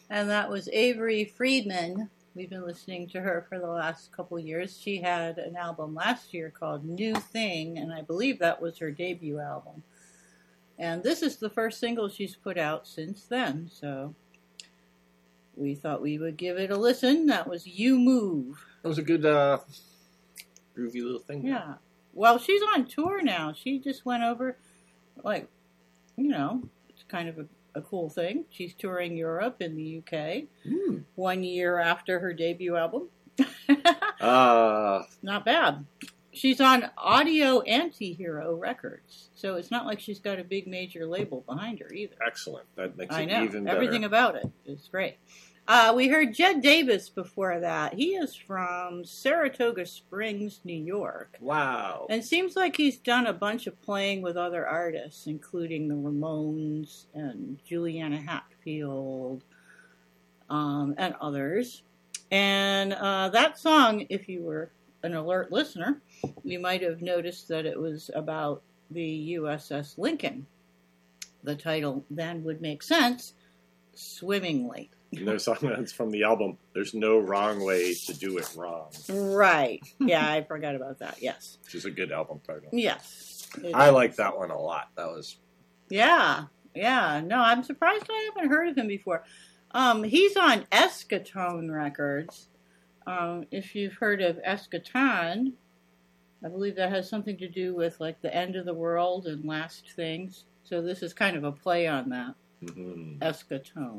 And that was Avery Friedman. We've been listening to her for the last couple years. She had an album last year called New Thing, and I believe that was her debut album. And this is the first single she's put out since then, so we thought we would give it a listen. That was You Move. That was a good, groovy little thing. Yeah. Well, she's on tour now. She just went over, like, it's kind of a cool thing. She's touring Europe and the UK 1 year after her debut album. Not bad. She's on Audio Antihero Records, so it's not like she's got a big major label behind her either. Excellent. That makes I it know. even better. Everything about it is great. We heard Jed Davis before that. He is from Saratoga Springs, New York. Wow. And it seems like he's done a bunch of playing with other artists, including the Ramones and Juliana Hatfield and others. And that song, if you were an alert listener, you might have noticed that it was about the USS Lincoln. The title then would make sense, Swimmingly. And there's a song that's from the album, There's No Wrong Way to Do It Wrong. Right. Yeah, I forgot about that, yes. Which is a good album title. Yes. I like that one a lot. That was... Yeah. No, I'm surprised I haven't heard of him before. He's on Escatone Records. If you've heard of Eschaton, I believe that has something to do with like the end of the world and last things. So this is kind of a play on that. Escatone.